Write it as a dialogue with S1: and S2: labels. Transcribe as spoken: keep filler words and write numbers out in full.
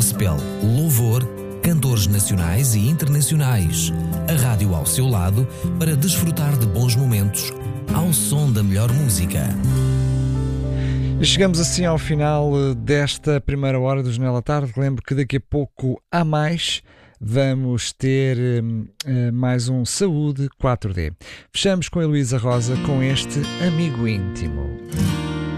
S1: gospel, louvor, cantores nacionais e internacionais. A rádio ao seu lado para desfrutar de bons momentos ao som da melhor música.
S2: E chegamos assim ao final desta primeira hora do Janela à Tarde. Lembro que daqui a pouco há mais. Vamos ter uh, mais um Saúde quatro D. Fechamos com a Heloísa Rosa com este Amigo Íntimo.